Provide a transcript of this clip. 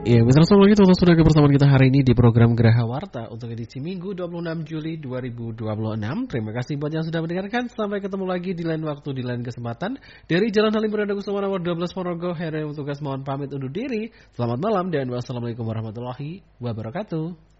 Ya, misalnya selamat pagi teman-teman, sudah bersama kita hari ini di program Geraha Warta untuk edisi Minggu 26 Juli 2026. Terima kasih buat yang sudah mendengarkan. Sampai ketemu lagi di lain waktu, di lain kesempatan. Dari Jalan Halim Perdana Kusuma nomor 12 Ponorogo, Heri yang tugas mohon pamit undur diri. Selamat malam dan wassalamualaikum warahmatullahi wabarakatuh.